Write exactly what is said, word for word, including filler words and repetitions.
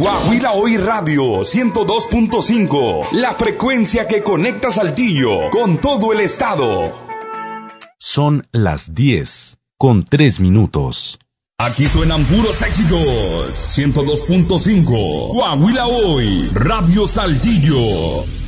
Coahuila Hoy Radio ciento dos punto cinco, la frecuencia que conecta Saltillo con todo el estado. Son las diez con tres minutos. Aquí suenan puros éxitos. ciento dos punto cinco, Coahuila Hoy, Radio Saltillo.